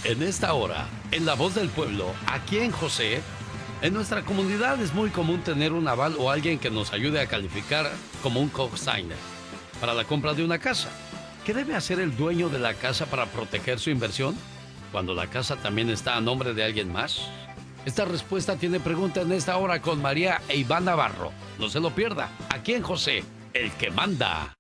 En esta hora, en La Voz del Pueblo, aquí en José, en nuestra comunidad es muy común tener un aval o alguien que nos ayude a calificar como un cosigner para la compra de una casa. ¿Qué debe hacer el dueño de la casa para proteger su inversión cuando la casa también está a nombre de alguien más? Esta respuesta tiene pregunta en esta hora con María e Iván Navarro. No se lo pierda, aquí en José, el que manda.